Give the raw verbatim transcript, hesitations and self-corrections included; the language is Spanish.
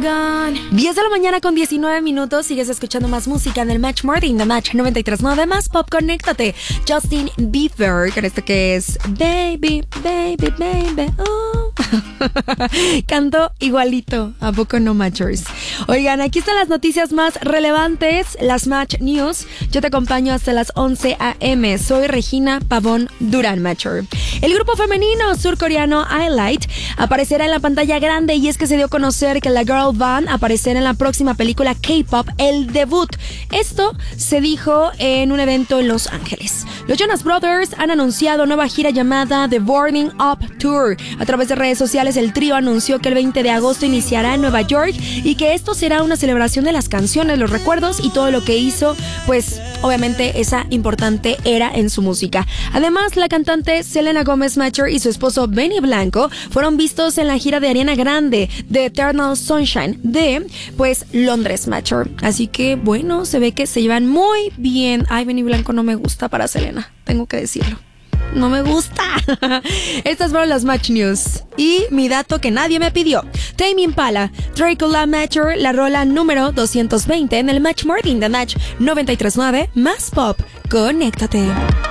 gone. diez de la mañana con diecinueve minutos. Sigues escuchando más música en el Match Morning de Match noventa y tres punto nueve. Más pop, conéctate. Justin Bieber con esto que es Baby, Baby, Baby. Oh. Canto igualito. ¿A poco no, Matchers? Oigan, aquí están las noticias más relevantes, las Match News. Yo te acompaño hasta las once a.m. Soy Regina Pavón Durán, Matcher. El grupo femenino surcoreano I-Light aparecerá en la pantalla grande, y es que se dio a conocer que la girl band aparecerá en la próxima película K-pop, El Debut. Esto se dijo en un evento en Los Ángeles. Los Jonas Brothers han anunciado nueva gira llamada The Burning Up Tour. A través de redes sociales, el trío anunció que el veinte de agosto iniciará en Nueva York y que esto será una celebración de las canciones, los recuerdos y todo lo que hizo, pues obviamente esa importante era en su música. Además, la cantante Selena Gomez Matcher y su esposo Benny Blanco fueron vistos en la gira de Ariana Grande de Eternal Sunshine de, pues, Londres, Matcher. Así que, bueno, se ve que se llevan muy bien. Ay, Benny Blanco no me gusta para Selena, tengo que decirlo. No me gusta. Estas fueron las Match News. Y mi dato que nadie me pidió. Tame Impala, Dracula Matcher, la rola número doscientos veinte en el Match Morning de Match noventa y tres punto nueve. Más pop, conéctate.